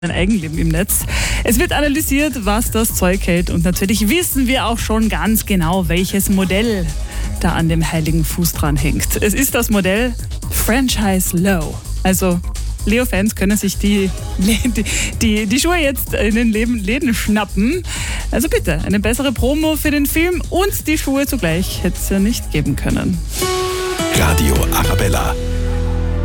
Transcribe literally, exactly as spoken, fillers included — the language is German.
ein Eigenleben im Netz. Es wird analysiert, was das Zeug hält, und natürlich wissen wir auch schon ganz genau, welches Modell da an dem heiligen Fuß dran hängt. Es ist das Modell Franchise Low. Also Leo-Fans können sich die, die, die, die Schuhe jetzt in den Läden schnappen. Also bitte, eine bessere Promo für den Film und die Schuhe zugleich hätte es ja nicht geben können. Radio Arabella.